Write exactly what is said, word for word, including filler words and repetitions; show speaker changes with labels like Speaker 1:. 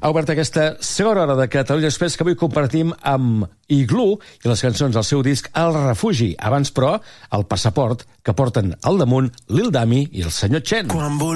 Speaker 1: Ha obert aquesta segona hora de Catalunya Express que avui compartim amb Iglú i les cançons del seu disc El Refugi. Abans, però, el passaport que porten al damunt Lil Dami i el senyor Chen.